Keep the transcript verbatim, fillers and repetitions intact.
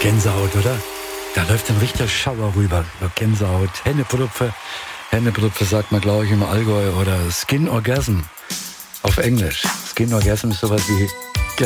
Gänsehaut, oder? Da läuft ein richtiger Schauer rüber. Gänsehaut, Händebrupfe. Händebrupfe sagt man, glaube ich, im Allgäu. Oder Skin Orgasm auf Englisch. Skin Orgasm ist sowas wie